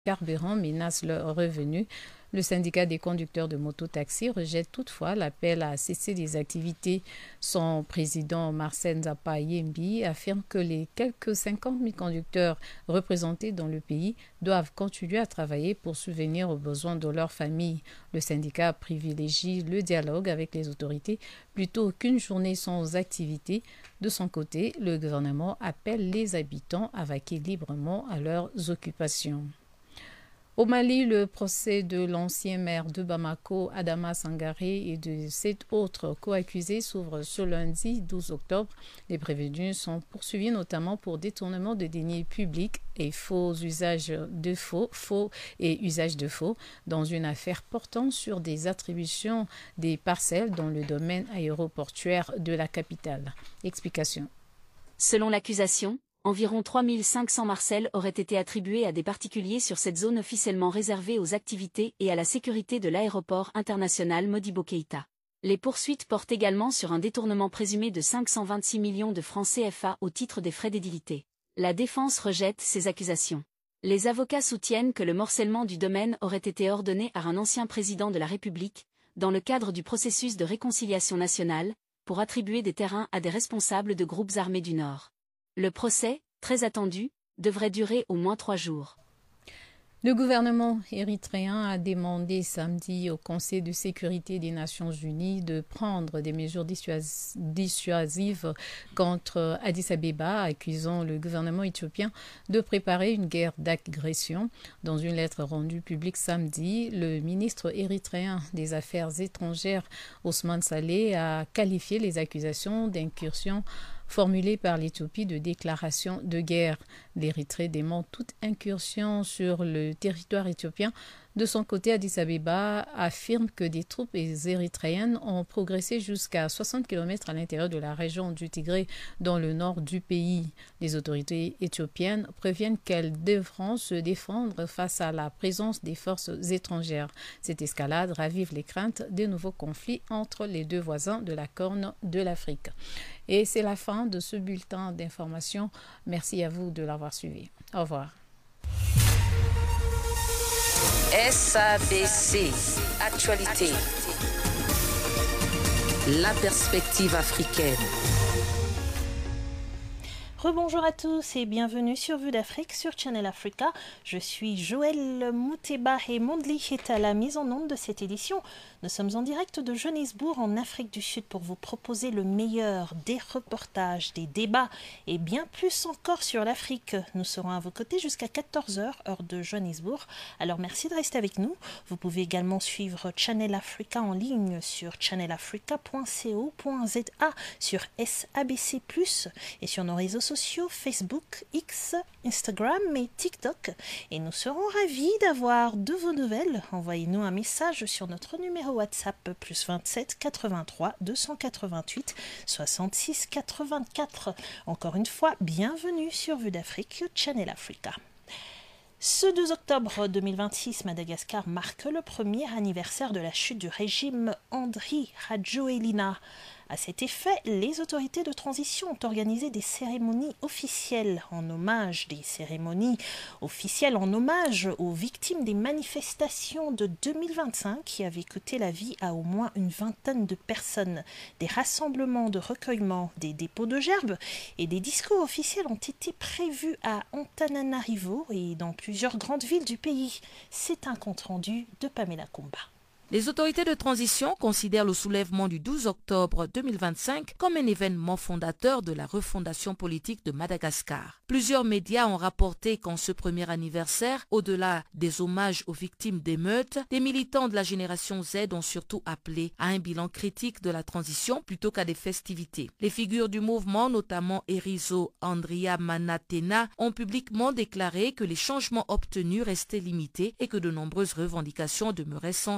carburant menace leurs revenus. Le syndicat des conducteurs de mototaxi rejette toutefois l'appel à cesser des activités. Son président Marcel Nzapa Yembi affirme que les quelques 50 000 conducteurs représentés dans le pays doivent continuer à travailler pour subvenir aux besoins de leur famille. Le syndicat privilégie le dialogue avec les autorités plutôt qu'une journée sans activité. De son côté, le gouvernement appelle les habitants à vaquer librement à leurs occupations. Au Mali, le procès de l'ancien maire de Bamako, Adama Sangaré, et de 7 autres co-accusés s'ouvre ce lundi 12 octobre. Les prévenus sont poursuivis notamment pour détournement de deniers publics et usage de faux dans une affaire portant sur des attributions des parcelles dans le domaine aéroportuaire de la capitale. Explication. Selon l'accusation, environ 3500 parcelles auraient été attribuées à des particuliers sur cette zone officiellement réservée aux activités et à la sécurité de l'aéroport international Modibo Keïta. Les poursuites portent également sur un détournement présumé de 526 millions de francs CFA au titre des frais d'édilité. La défense rejette ces accusations. Les avocats soutiennent que le morcellement du domaine aurait été ordonné par un ancien président de la République, dans le cadre du processus de réconciliation nationale, pour attribuer des terrains à des responsables de groupes armés du Nord. Le procès, très attendu, devrait durer au moins 3 jours. Le gouvernement érythréen a demandé samedi au Conseil de sécurité des Nations Unies de prendre des mesures dissuasives contre Addis Abeba, accusant le gouvernement éthiopien de préparer une guerre d'agression. Dans une lettre rendue publique samedi, le ministre érythréen des Affaires étrangères, Ousmane Saleh, a qualifié les accusations d'incursion formulée par l'Éthiopie de déclaration de guerre. L'Érythrée dément toute incursion sur le territoire éthiopien. De son côté, Addis Abeba affirme que des troupes érythréennes ont progressé jusqu'à 60 km à l'intérieur de la région du Tigré, dans le nord du pays. Les autorités éthiopiennes préviennent qu'elles devront se défendre face à la présence des forces étrangères. Cette escalade ravive les craintes de nouveaux conflits entre les deux voisins de la Corne de l'Afrique. Et c'est la fin de ce bulletin d'information. Merci à vous de l'avoir suivi. Au revoir. SABC Actualité. La perspective africaine. Rebonjour à tous et bienvenue sur Vue d'Afrique sur Channel Africa. Je suis Joël Mouteba et Mondli est à la mise en onde de cette édition. Nous sommes en direct de Johannesburg en Afrique du Sud pour vous proposer le meilleur des reportages, des débats et bien plus encore sur l'Afrique. Nous serons à vos côtés jusqu'à 14h, heure de Johannesburg. Alors merci de rester avec nous. Vous pouvez également suivre Channel Africa en ligne sur channelafrica.co.za, sur SABC+, et sur nos réseaux sociaux Facebook, X, Instagram et TikTok. Et nous serons ravis d'avoir de vos nouvelles. Envoyez-nous un message sur notre numéro WhatsApp +27 83 288 66 84. Encore une fois, bienvenue sur Vue d'Afrique, Channel Africa. Ce 2 octobre 2026, Madagascar marque le premier anniversaire de la chute du régime Andry Rajoelina. À cet effet, les autorités de transition ont organisé des cérémonies officielles en hommage aux victimes des manifestations de 2025 qui avaient coûté la vie à au moins une vingtaine de personnes. Des rassemblements de recueillement, des dépôts de gerbes et des discours officiels ont été prévus à Antananarivo et dans plusieurs grandes villes du pays. C'est un compte-rendu de Pamela Kumba. Les autorités de transition considèrent le soulèvement du 12 octobre 2025 comme un événement fondateur de la refondation politique de Madagascar. Plusieurs médias ont rapporté qu'en ce premier anniversaire, au-delà des hommages aux victimes d'émeutes, des militants de la génération Z ont surtout appelé à un bilan critique de la transition plutôt qu'à des festivités. Les figures du mouvement, notamment Erizo Andria Manatena, ont publiquement déclaré que les changements obtenus restaient limités et que de nombreuses revendications demeuraient sans réponse.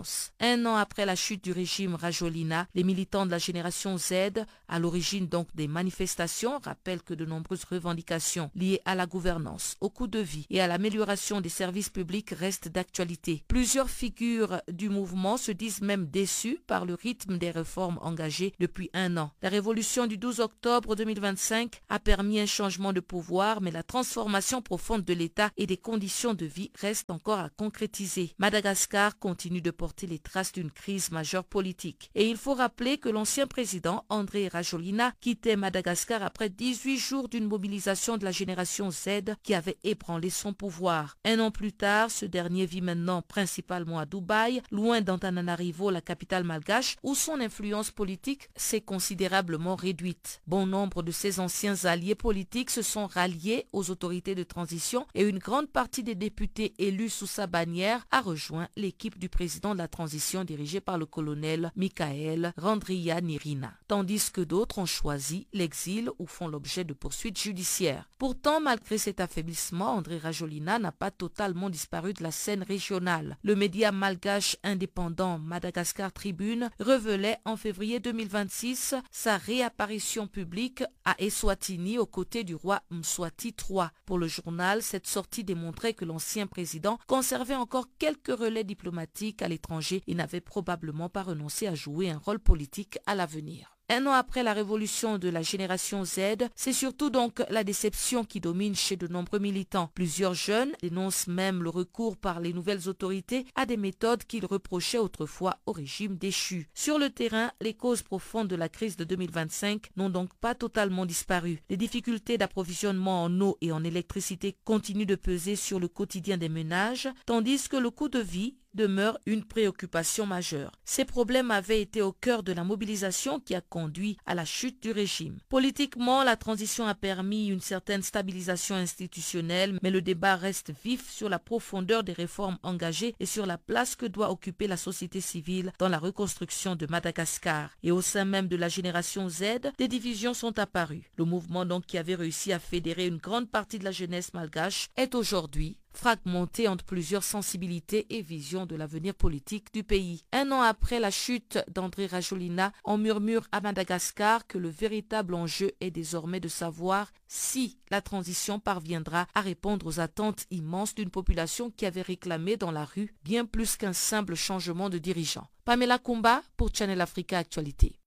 gouvernance. Un an après la chute du régime Rajolina, les militants de la génération Z, à l'origine donc des manifestations, rappellent que de nombreuses revendications liées à la gouvernance, au coût de vie et à l'amélioration des services publics restent d'actualité. Plusieurs figures du mouvement se disent même déçues par le rythme des réformes engagées depuis un an. La révolution du 12 octobre 2025 a permis un changement de pouvoir, mais la transformation profonde de l'État et des conditions de vie reste encore à concrétiser. Madagascar continue de porter les traces d'une crise majeure politique. Et il faut rappeler que l'ancien président André Rajolina quittait Madagascar après 18 jours d'une mobilisation de la génération Z qui avait ébranlé son pouvoir. Un an plus tard, ce dernier vit maintenant principalement à Dubaï, loin d'Antananarivo, la capitale malgache, où son influence politique s'est considérablement réduite. Bon nombre de ses anciens alliés politiques se sont ralliés aux autorités de transition et une grande partie des députés élus sous sa bannière a rejoint l'équipe du président de la transition dirigée par le colonel Michael Randrianirina, tandis que d'autres ont choisi l'exil ou font l'objet de poursuites judiciaires. Pourtant, malgré cet affaiblissement, André Rajolina n'a pas totalement disparu de la scène régionale. Le média malgache indépendant Madagascar Tribune révélait en février 2026 sa réapparition publique à Eswatini aux côtés du roi Mswati III. Pour le journal, cette sortie démontrait que l'ancien président conservait encore quelques relais diplomatiques à l'étranger et n'avait probablement pas renoncé à jouer un rôle politique à l'avenir. Un an après la révolution de la génération Z, c'est surtout donc la déception qui domine chez de nombreux militants. Plusieurs jeunes dénoncent même le recours par les nouvelles autorités à des méthodes qu'ils reprochaient autrefois au régime déchu. Sur le terrain, les causes profondes de la crise de 2025 n'ont donc pas totalement disparu. Les difficultés d'approvisionnement en eau et en électricité continuent de peser sur le quotidien des ménages, tandis que le coût de vie demeure une préoccupation majeure. Ces problèmes avaient été au cœur de la mobilisation qui a conduit à la chute du régime. Politiquement, la transition a permis une certaine stabilisation institutionnelle, mais le débat reste vif sur la profondeur des réformes engagées et sur la place que doit occuper la société civile dans la reconstruction de Madagascar. Et au sein même de la génération Z, des divisions sont apparues. Le mouvement donc qui avait réussi à fédérer une grande partie de la jeunesse malgache est aujourd'hui fragmenté entre plusieurs sensibilités et visions de l'avenir politique du pays. Un an après la chute d'André Rajolina, on murmure à Madagascar que le véritable enjeu est désormais de savoir si la transition parviendra à répondre aux attentes immenses d'une population qui avait réclamé dans la rue bien plus qu'un simple changement de dirigeant. Pamela Kumba pour Channel Africa Actualité.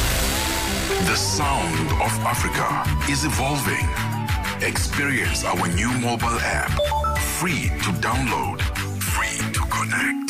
The sound of Africa is evolving. Experience our new mobile app. Free to download, free to connect.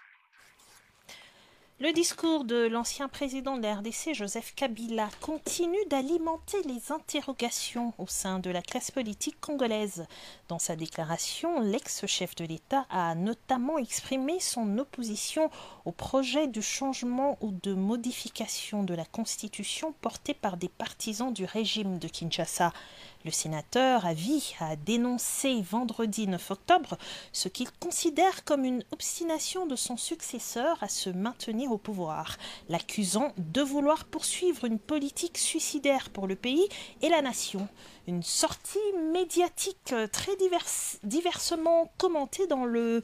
Le discours de l'ancien président de la RDC, Joseph Kabila, continue d'alimenter les interrogations au sein de la classe politique congolaise. Dans sa déclaration, l'ex-chef de l'État a notamment exprimé son opposition au projet de changement ou de modification de la Constitution porté par des partisans du régime de Kinshasa. Le sénateur Avi a dénoncé vendredi 9 octobre ce qu'il considère comme une obstination de son successeur à se maintenir au pouvoir, l'accusant de vouloir poursuivre une politique suicidaire pour le pays et la nation. Une sortie médiatique très diversement commentée dans le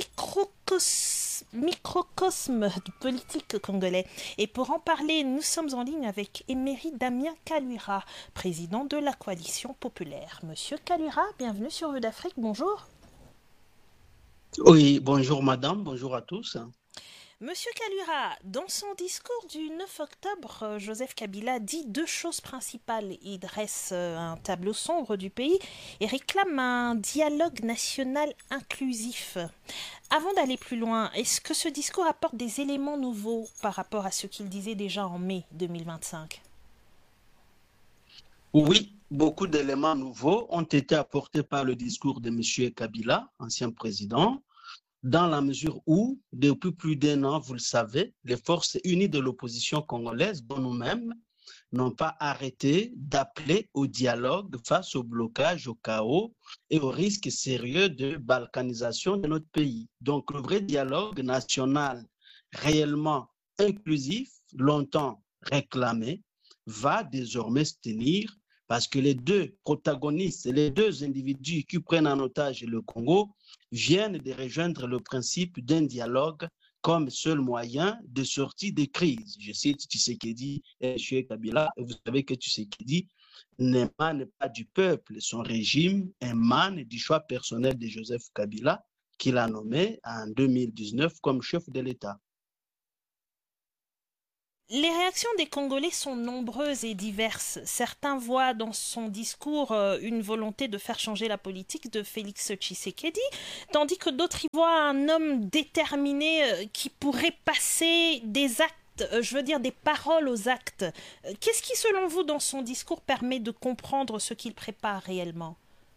microcosme politique congolais. Et pour en parler, nous sommes en ligne avec Emery Damien Kaluira, président de la Coalition populaire. Monsieur Kaluira, bienvenue sur Vue d'Afrique, bonjour. Oui, bonjour madame, bonjour à tous. Monsieur Kaluira, dans son discours du 9 octobre, Joseph Kabila dit deux choses principales. Il dresse un tableau sombre du pays et réclame un dialogue national inclusif. Avant d'aller plus loin, est-ce que ce discours apporte des éléments nouveaux par rapport à ce qu'il disait déjà en mai 2025 ? Oui, beaucoup d'éléments nouveaux ont été apportés par le discours de M. Kabila, ancien président, dans la mesure où, depuis plus d'un an, vous le savez, les forces unies de l'opposition congolaise, dont nous-mêmes, n'ont pas arrêté d'appeler au dialogue face au blocage, au chaos et au risque sérieux de balkanisation de notre pays. Donc, le vrai dialogue national réellement inclusif, longtemps réclamé, va désormais se tenir parce que les deux protagonistes, les deux individus qui prennent en otage le Congo viennent de rejoindre le principe d'un dialogue comme seul moyen de sortie des crises. Je cite Tshisekedi et M. Kabila. Vous savez que Tshisekedi n'émane pas du peuple. Son régime émane du choix personnel de Joseph Kabila, qu'il a nommé en 2019 comme chef de l'État. Les réactions des Congolais sont nombreuses et diverses. Certains voient dans son discours une volonté de faire changer la politique de Félix Tshisekedi, tandis que d'autres y voient un homme déterminé qui pourrait passer des actes, des paroles aux actes. Qu'est-ce qui, selon vous, dans son discours, permet de comprendre ce qu'il prépare réellement ?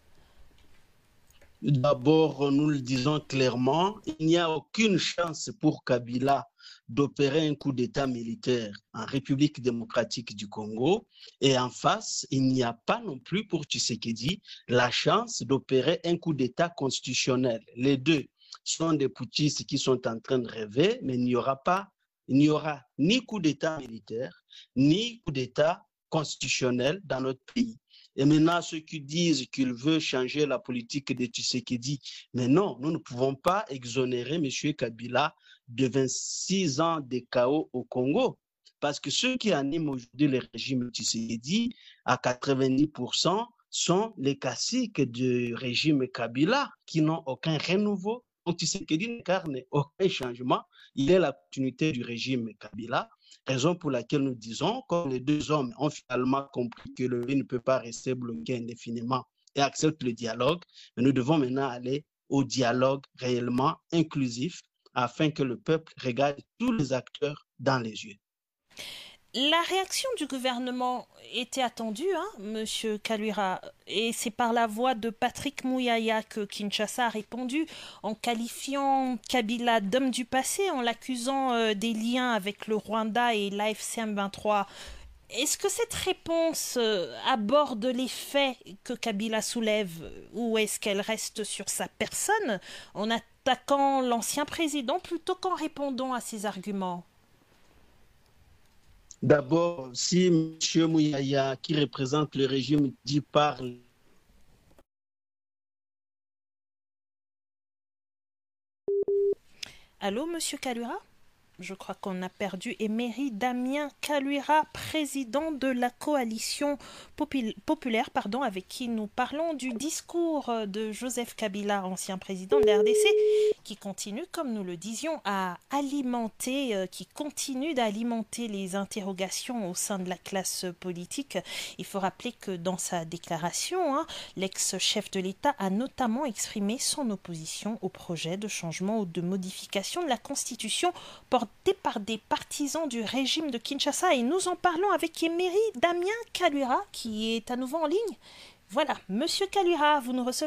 D'abord, nous le disons clairement, il n'y a aucune chance pour Kabila d'opérer un coup d'État militaire en République démocratique du Congo. Et en face, il n'y a pas non plus pour Tshisekedi la chance d'opérer un coup d'État constitutionnel. Les deux sont des putschistes qui sont en train de rêver, mais il n'y aura ni coup d'État militaire, ni coup d'État constitutionnel dans notre pays. Et maintenant, ceux qui disent qu'ils veulent changer la politique de Tshisekedi, mais non, nous ne pouvons pas exonérer M. Kabila de 26 ans de chaos au Congo. Parce que ceux qui animent aujourd'hui le régime Tshisekedi, à 90%, sont les caciques du régime Kabila qui n'ont aucun renouveau. Donc Tshisekedi n'incarne aucun changement. Il est la continuité du régime Kabila. Raison pour laquelle nous disons, comme les deux hommes ont finalement compris que le pays ne peut pas rester bloqué indéfiniment et acceptent le dialogue, mais nous devons maintenant aller au dialogue réellement inclusif afin que le peuple regarde tous les acteurs dans les yeux. La réaction du gouvernement était attendue, Monsieur Kaluira, et c'est par la voix de Patrick Muyaya que Kinshasa a répondu en qualifiant Kabila d'homme du passé, en l'accusant des liens avec le Rwanda et l'AFC M23. Est-ce que cette réponse aborde les faits que Kabila soulève, ou est-ce qu'elle reste sur sa personne en attaquant l'ancien président plutôt qu'en répondant à ses arguments ? D'abord, si M. Muyaya, qui représente le régime, dit parle. Allô, Monsieur Kaluira ? Je crois qu'on a perdu Emery Damien Kaluira, président de la coalition populaire, avec qui nous parlons du discours de Joseph Kabila, ancien président de la RDC, qui continue, comme nous le disions, qui continue d'alimenter les interrogations au sein de la classe politique. Il faut rappeler que dans sa déclaration, l'ex-chef de l'État a notamment exprimé son opposition au projet de changement ou de modification de la Constitution porté par des partisans du régime de Kinshasa. Et nous en parlons avec Emery Damien Kaluira, qui est à nouveau en ligne. Voilà, Monsieur Kaluira, vous nous recevez ?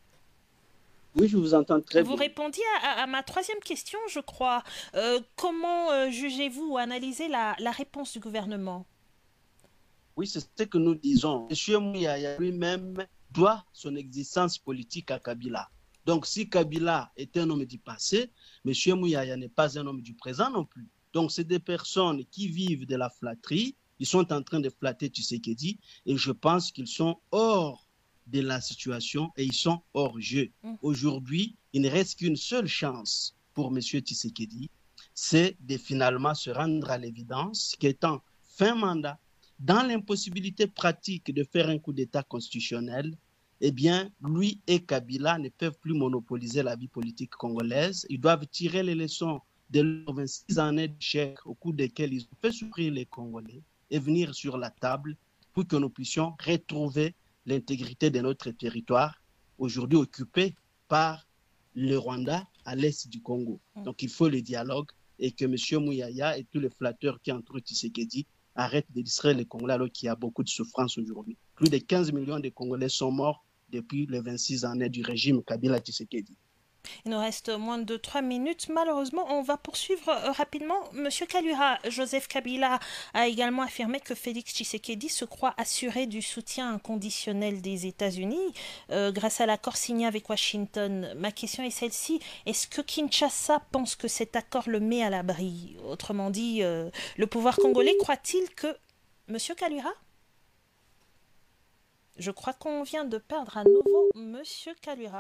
Oui, je vous entends très bien. Vous répondiez à ma troisième question, je crois. Comment jugez-vous ou analysez la réponse du gouvernement ? Oui, c'est ce que nous disons. M. Muyaya lui-même doit son existence politique à Kabila. Donc, si Kabila est un homme du passé, M. Muyaya n'est pas un homme du présent non plus. Donc, c'est des personnes qui vivent de la flatterie. Ils sont en train de flatter Tshisekedi et je pense qu'ils sont hors de la situation et ils sont hors jeu. Aujourd'hui, il ne reste qu'une seule chance pour M. Tshisekedi, c'est de finalement se rendre à l'évidence qu'étant fin mandat, dans l'impossibilité pratique de faire un coup d'État constitutionnel, eh bien, lui et Kabila ne peuvent plus monopoliser la vie politique congolaise. Ils doivent tirer les leçons de leurs 26 années d'échec au cours desquels ils ont fait souffrir les Congolais et venir sur la table pour que nous puissions retrouver l'intégrité de notre territoire, aujourd'hui occupé par le Rwanda à l'est du Congo. Donc, il faut le dialogue et que M. Muyaya et tous les flatteurs qui entourent Tshisekedi arrêtent de distraire les Congolais alors qu'il y a beaucoup de souffrance aujourd'hui. Plus de 15 millions de Congolais sont morts depuis les 26 années du régime Kabila Tshisekedi. Il nous reste moins de 3 minutes. Malheureusement, on va poursuivre rapidement. Monsieur Kaluira, Joseph Kabila a également affirmé que Félix Tshisekedi se croit assuré du soutien inconditionnel des États-Unis grâce à l'accord signé avec Washington. Ma question est celle-ci. Est-ce que Kinshasa pense que cet accord le met à l'abri ? Autrement dit, le pouvoir congolais croit-il que... Monsieur Kaluira ? Je crois qu'on vient de perdre à nouveau Monsieur Kaluira.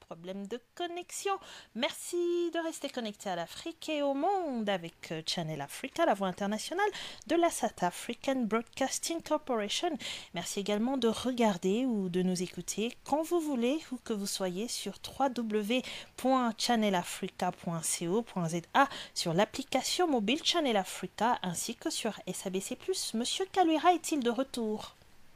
problème de connexion. Merci de rester connecté à l'Afrique et au monde avec Channel Africa, la voix internationale de la South African Broadcasting Corporation. Merci également de regarder ou de nous écouter quand vous voulez, où que vous soyez, sur www.channelafrica.co.za, sur l'application mobile Channel Africa ainsi que sur SABC+. Monsieur Kaluira est-il de retour?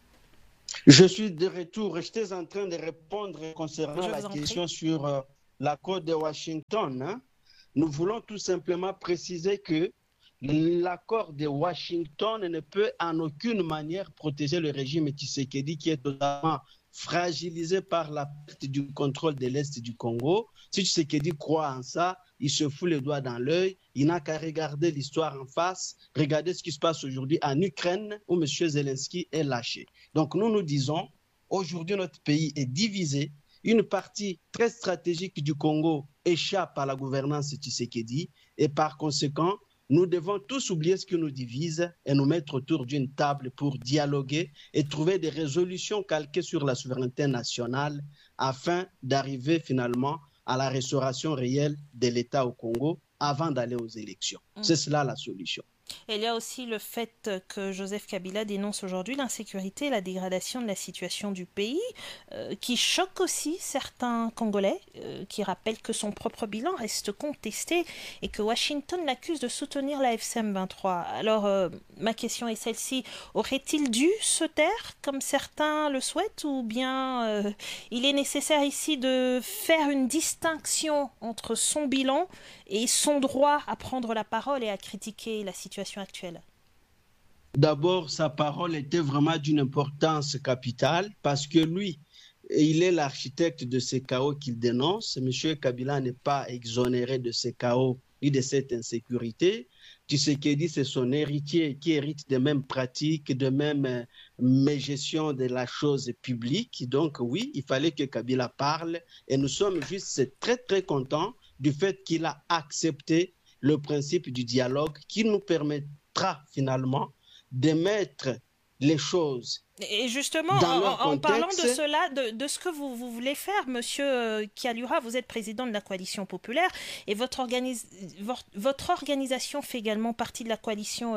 Je suis de retour. J'étais en train de répondre concernant la question sur l'accord de Washington. Hein. Nous voulons tout simplement préciser que l'accord de Washington ne peut en aucune manière protéger le régime Tshisekedi qui est totalement fragilisé par la perte du contrôle de l'Est du Congo. Si Tshisekedi croit en ça, il se fout les doigts dans l'œil. Il n'a qu'à regarder l'histoire en face, regarder ce qui se passe aujourd'hui en Ukraine où M. Zelensky est lâché. Donc nous disons, aujourd'hui notre pays est divisé. Une partie très stratégique du Congo échappe à la gouvernance Tshisekedi et par conséquent, nous devons tous oublier ce qui nous divise et nous mettre autour d'une table pour dialoguer et trouver des résolutions calquées sur la souveraineté nationale afin d'arriver finalement à la restauration réelle de l'État au Congo avant d'aller aux élections. C'est cela la solution. Il y a aussi le fait que Joseph Kabila dénonce aujourd'hui l'insécurité et la dégradation de la situation du pays, qui choque aussi certains Congolais, qui rappellent que son propre bilan reste contesté et que Washington l'accuse de soutenir la FCM23. Alors, ma question est celle-ci. Aurait-il dû se taire, comme certains le souhaitent, ou bien il est nécessaire ici de faire une distinction entre son bilan et son droit à prendre la parole et à critiquer la situation actuelle? D'abord, sa parole était vraiment d'une importance capitale parce que lui, il est l'architecte de ces chaos qu'il dénonce. M. Kabila n'est pas exonéré de ces chaos ni de cette insécurité. Tshisekedi, c'est son héritier qui hérite des mêmes pratiques, de même gestion de la chose publique. Donc oui, il fallait que Kabila parle et nous sommes juste très très contents du fait qu'il a accepté le principe du dialogue qui nous permettra finalement de mettre les choses. Et justement, en parlant de cela, de ce que vous voulez faire, Monsieur Kaluira, vous êtes président de la coalition populaire et votre organisation fait également partie de la coalition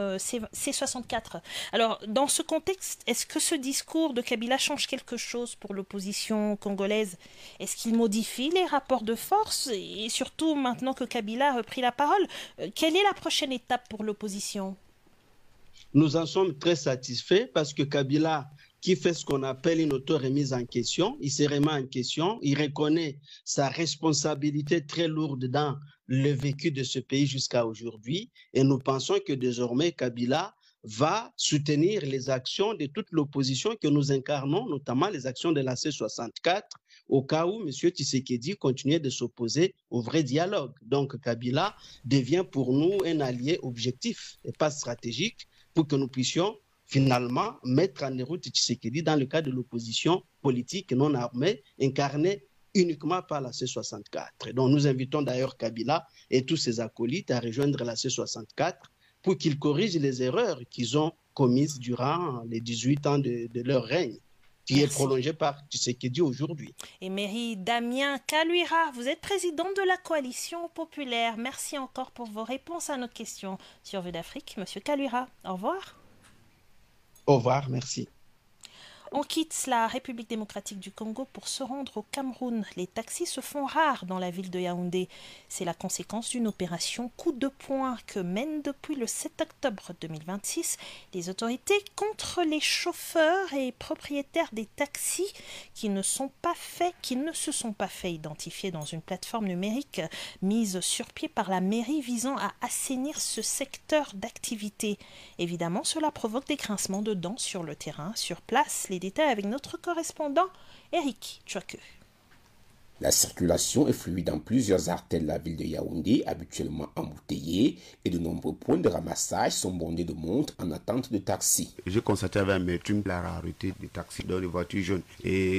C64. Alors, dans ce contexte, est-ce que ce discours de Kabila change quelque chose pour l'opposition congolaise? Est-ce qu'il modifie les rapports de force? Et surtout, maintenant que Kabila a repris la parole, quelle est la prochaine étape pour l'opposition? Nous en sommes très satisfaits parce que Kabila, qui fait ce qu'on appelle une auto-remise en question, il se remet en question, il reconnaît sa responsabilité très lourde dans le vécu de ce pays jusqu'à aujourd'hui et nous pensons que désormais Kabila va soutenir les actions de toute l'opposition que nous incarnons, notamment les actions de la C64, au cas où M. Tshisekedi continuait de s'opposer au vrai dialogue. Donc Kabila devient pour nous un allié objectif et pas stratégique, pour que nous puissions finalement mettre en route Tshisekedi dans le cadre de l'opposition politique non armée, incarnée uniquement par la C64. Donc nous invitons d'ailleurs Kabila et tous ses acolytes à rejoindre la C64 pour qu'ils corrigent les erreurs qu'ils ont commises durant les 18 ans de leur règne, qui est prolongé par Tshisekedi aujourd'hui. Et Mairie Damien Kaluira, vous êtes président de la coalition populaire. Merci encore pour vos réponses à nos questions sur Vue d'Afrique. Monsieur Kaluira, au revoir. Au revoir, merci. On quitte la République démocratique du Congo pour se rendre au Cameroun. Les taxis se font rares dans la ville de Yaoundé. C'est la conséquence d'une opération coup de poing que mènent depuis le 7 octobre 2026 les autorités contre les chauffeurs et propriétaires des taxis qui ne se sont pas fait identifier dans une plateforme numérique mise sur pied par la mairie visant à assainir ce secteur d'activité. Évidemment, cela provoque des grincements de dents sur le terrain, sur place. Les détails avec notre correspondant Eric Chouaque. La circulation est fluide dans plusieurs artères de la ville de Yaoundé, habituellement embouteillée, et de nombreux points de ramassage sont bondés de montres en attente de taxis. J'ai constaté avec un métrum la rareté des taxis dans les voitures jaunes. Et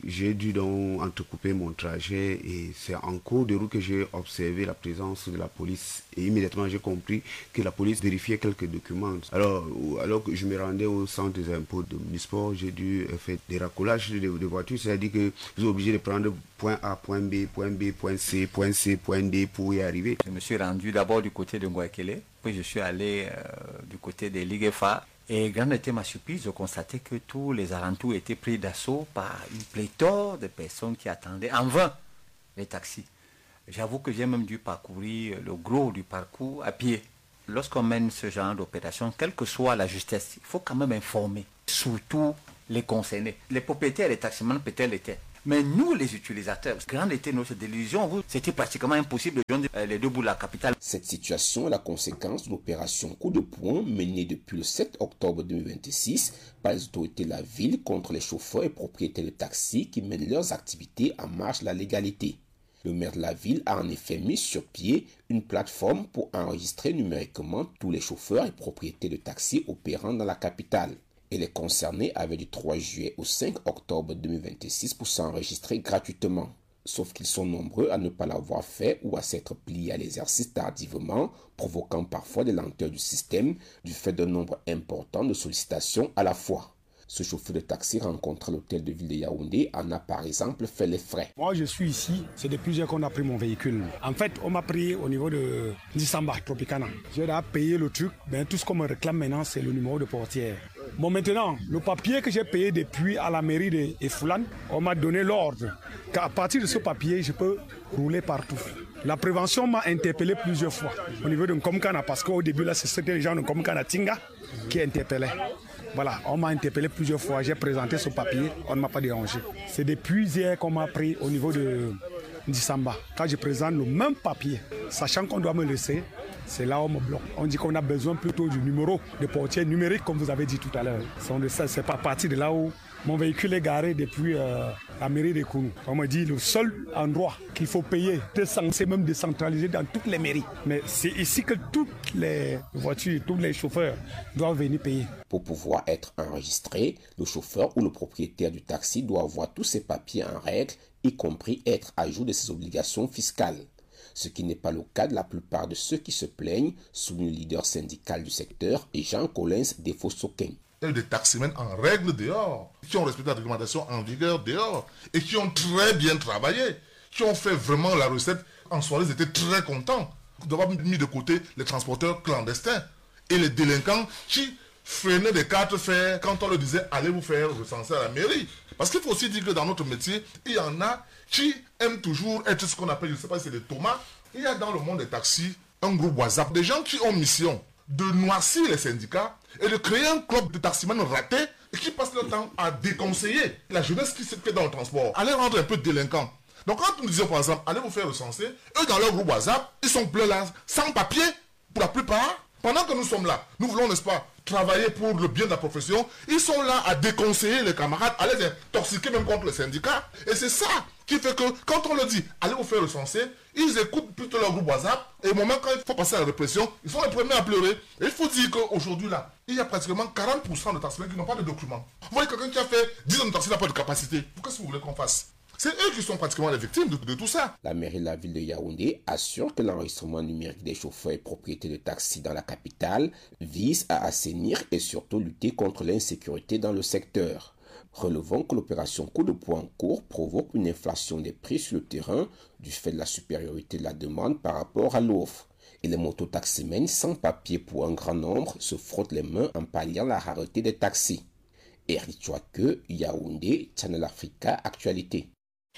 J'ai dû donc entrecouper mon trajet et c'est en cours de route que j'ai observé la présence de la police. Et immédiatement, j'ai compris que la police vérifiait quelques documents. Alors que je me rendais au centre des impôts de Omnisport, j'ai dû faire des racolages de voitures. C'est-à-dire que je suis obligé de prendre point A, point B, point C, point D pour y arriver. Je me suis rendu d'abord du côté de Ngouakele, puis je suis allé du côté des Liguefa. Et grande était ma surprise de constater que tous les alentours étaient pris d'assaut par une pléthore de personnes qui attendaient en vain les taxis. J'avoue que j'ai même dû parcourir le gros du parcours à pied. Lorsqu'on mène ce genre d'opération, quelle que soit la justesse, il faut quand même informer, surtout les concernés. Les propriétaires, les taximans peut-être l'étaient. Mais nous, les utilisateurs, grande était notre délusion, c'était pratiquement impossible de joindre les deux bouts de la capitale. Cette situation est la conséquence de l'opération Coup de poing menée depuis le 7 octobre 2026 par les autorités de la ville contre les chauffeurs et propriétaires de taxis qui mènent leurs activités en marge de la légalité. Le maire de la ville a en effet mis sur pied une plateforme pour enregistrer numériquement tous les chauffeurs et propriétaires de taxis opérant dans la capitale. Et les concernés avaient du 3 juillet au 5 octobre 2026 pour s'enregistrer gratuitement. Sauf qu'ils sont nombreux à ne pas l'avoir fait ou à s'être pliés à l'exercice tardivement, provoquant parfois des lenteurs du système du fait d'un nombre important de sollicitations à la fois. Ce chauffeur de taxi rencontré à l'hôtel de ville de Yaoundé en a par exemple fait les frais. Moi je suis ici, c'est depuis plusieurs qu'on a pris mon véhicule. En fait, on m'a pris au niveau de Nisamba Tropicana. J'ai payé le truc, tout ce qu'on me réclame maintenant c'est le numéro de portière. Bon maintenant, le papier que j'ai payé depuis à la mairie de Efoulan, on m'a donné l'ordre qu'à partir de ce papier, je peux rouler partout. La prévention m'a interpellé plusieurs fois au niveau de Nkomkana parce qu'au début là c'était les gens de Nkomkana Tinga qui interpellaient. Voilà, on m'a interpellé plusieurs fois, j'ai présenté ce papier, on ne m'a pas dérangé. C'est depuis hier qu'on m'a pris au niveau de Ndisamba. Quand je présente le même papier, sachant qu'on doit me laisser, c'est là où on me bloque. On dit qu'on a besoin plutôt du numéro de portier numérique, comme vous avez dit tout à l'heure. C'est pas parti de là où mon véhicule est garé depuis la mairie de Kounou. On me dit le seul endroit qu'il faut payer, c'est censé même décentraliser dans toutes les mairies. Mais c'est ici que toutes les voitures, tous les chauffeurs doivent venir payer. Pour pouvoir être enregistré, le chauffeur ou le propriétaire du taxi doit avoir tous ses papiers en règle, y compris être à jour de ses obligations fiscales. Ce qui n'est pas le cas de la plupart de ceux qui se plaignent, souligne le leader syndical du secteur, Jean Collins Defo-Soken. Il y a des taximens en règle dehors, qui ont respecté la réglementation en vigueur dehors, et qui ont très bien travaillé, qui ont fait vraiment la recette. En soirée, ils étaient très contents d'avoir mis de côté les transporteurs clandestins et les délinquants qui freinaient des quatre fers quand on leur disait allez vous faire recenser à la mairie. Parce qu'il faut aussi dire que dans notre métier, il y en a qui aiment toujours être ce qu'on appelle, je ne sais pas si c'est des tomates. Il y a dans le monde des taxis un groupe WhatsApp, des gens qui ont mission de noircir les syndicats et de créer un club de taximans ratés et qui passent leur temps à déconseiller la jeunesse qui se fait dans le transport, à les rendre un peu délinquants. Donc quand nous disions par exemple, allez vous faire recenser, eux dans leur groupe WhatsApp, ils sont pleins là, sans papier, pour la plupart. Pendant que nous sommes là, nous voulons, n'est-ce pas, travailler pour le bien de la profession, ils sont là à déconseiller les camarades, à les intoxiquer même contre les syndicats. Et c'est ça qui fait que quand on leur dit, allez vous faire recenser, ils écoutent plutôt leur groupe WhatsApp, et au moment quand il faut passer à la répression, ils sont les premiers à pleurer. Et il faut dire qu'aujourd'hui là, il y a pratiquement 40% de taximens qui n'ont pas de documents. Vous voyez quelqu'un qui a fait 10 ans de taxi n'a pas de capacité. Qu'est-ce que vous voulez qu'on fasse ? C'est eux qui sont pratiquement les victimes de tout ça. La mairie de la ville de Yaoundé assure que l'enregistrement numérique des chauffeurs et propriétaires de taxis dans la capitale vise à assainir et surtout lutter contre l'insécurité dans le secteur. Relevons que l'opération Coup de poing en cours provoque une inflation des prix sur le terrain du fait de la supériorité de la demande par rapport à l'offre. Et les mototaximens sans papier pour un grand nombre se frottent les mains en palliant la rareté des taxis. Eric Chouake, Yaoundé, Channel Africa, Actualité.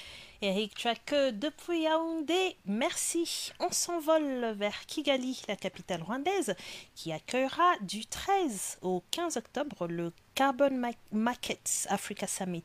Eric Chouake depuis Yaoundé, merci. On s'envole vers Kigali, la capitale rwandaise, qui accueillera du 13 au 15 octobre le Carbon Markets Africa Summit,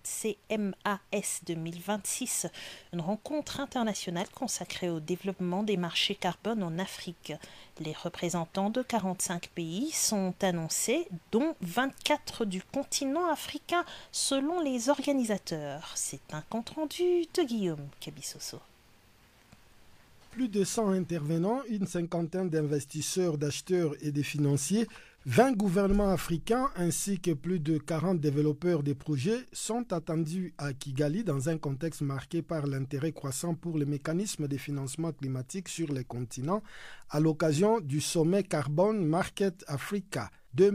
CMAS 2026, une rencontre internationale consacrée au développement des marchés carbone en Afrique. Les représentants de 45 pays sont annoncés, dont 24 du continent africain, selon les organisateurs. C'est un compte-rendu de Guillaume Kabissoso. Plus de 100 intervenants, une cinquantaine d'investisseurs, d'acheteurs et de financiers 20 gouvernements africains ainsi que plus de 40 développeurs de projets sont attendus à Kigali dans un contexte marqué par l'intérêt croissant pour les mécanismes de financement climatique sur les continents à l'occasion du sommet Carbon Market Africa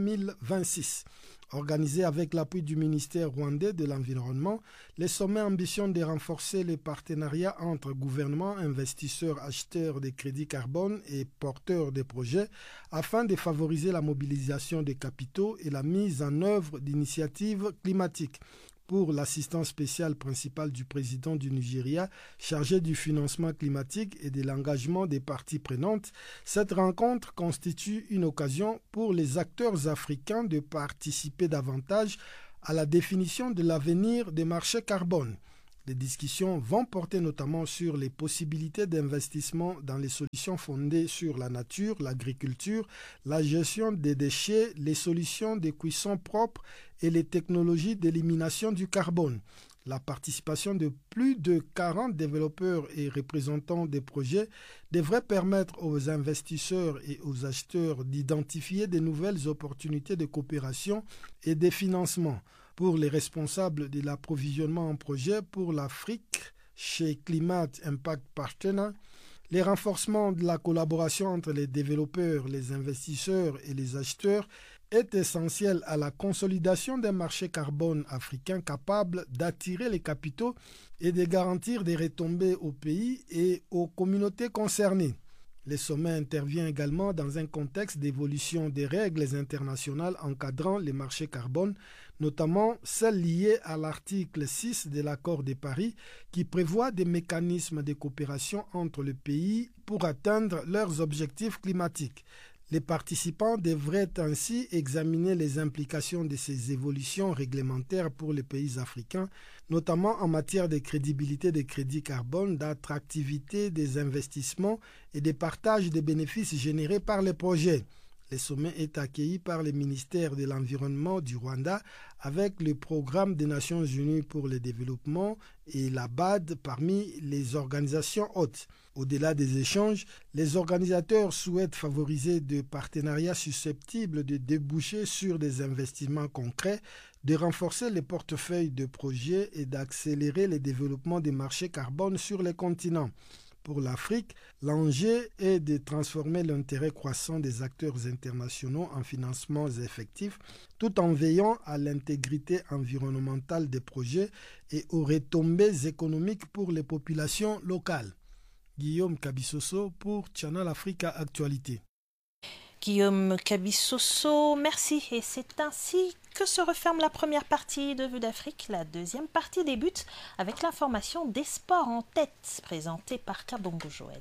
2026. Organisé avec l'appui du ministère rwandais de l'Environnement, les sommets ambitionnent de renforcer les partenariats entre gouvernements, investisseurs, acheteurs de crédits carbone et porteurs de projets afin de favoriser la mobilisation des capitaux et la mise en œuvre d'initiatives climatiques. Pour l'assistant spécial principal du président du Nigeria, chargé du financement climatique et de l'engagement des parties prenantes, cette rencontre constitue une occasion pour les acteurs africains de participer davantage à la définition de l'avenir des marchés carbone. Les discussions vont porter notamment sur les possibilités d'investissement dans les solutions fondées sur la nature, l'agriculture, la gestion des déchets, les solutions de cuisson propre et les technologies d'élimination du carbone. La participation de plus de 40 développeurs et représentants des projets devrait permettre aux investisseurs et aux acheteurs d'identifier de nouvelles opportunités de coopération et de financement. Pour les responsables de l'approvisionnement en projet pour l'Afrique chez Climate Impact Partner, le renforcement de la collaboration entre les développeurs, les investisseurs et les acheteurs est essentiel à la consolidation d'un marché carbone africain capable d'attirer les capitaux et de garantir des retombées aux pays et aux communautés concernées. Le sommet intervient également dans un contexte d'évolution des règles internationales encadrant les marchés carbone, notamment celles liées à l'article 6 de l'accord de Paris qui prévoit des mécanismes de coopération entre les pays pour atteindre leurs objectifs climatiques. Les participants devraient ainsi examiner les implications de ces évolutions réglementaires pour les pays africains, notamment en matière de crédibilité des crédits carbone, d'attractivité des investissements et de partage des bénéfices générés par les projets. Le sommet est accueilli par le ministère de l'Environnement du Rwanda avec le Programme des Nations Unies pour le développement et la BAD parmi les organisations hôtes. Au-delà des échanges, les organisateurs souhaitent favoriser des partenariats susceptibles de déboucher sur des investissements concrets, de renforcer les portefeuilles de projets et d'accélérer le développement des marchés carbone sur les continents. Pour l'Afrique, l'enjeu est de transformer l'intérêt croissant des acteurs internationaux en financements effectifs, tout en veillant à l'intégrité environnementale des projets et aux retombées économiques pour les populations locales. Guillaume Kabissoso pour Channel Africa Actualité. Guillaume Kabissoso, merci. Et c'est ainsi que se referme la première partie de Vue d'Afrique. La deuxième partie débute avec l'information des sports en tête, présentée par Kabongo Joël.